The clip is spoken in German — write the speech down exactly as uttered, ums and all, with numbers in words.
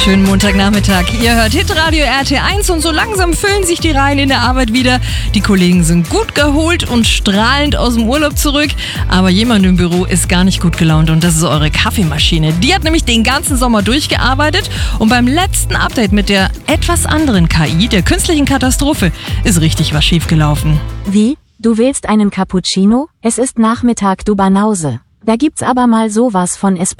wunderschönen Montagnachmittag. Ihr hört Hitradio R T eins und so langsam füllen sich die Reihen in der Arbeit wieder. Die Kollegen sind gut geholt und strahlend aus dem Urlaub zurück. Aber jemand im Büro ist gar nicht gut gelaunt und das ist eure Kaffeemaschine. Die hat nämlich den ganzen Sommer durchgearbeitet und beim letzten Update mit der etwas anderen K I, der künstlichen Katastrophe, ist richtig was schiefgelaufen. Wie? Du willst einen Cappuccino? Es ist Nachmittag, du Banause. Da gibt's aber mal sowas von Espresso.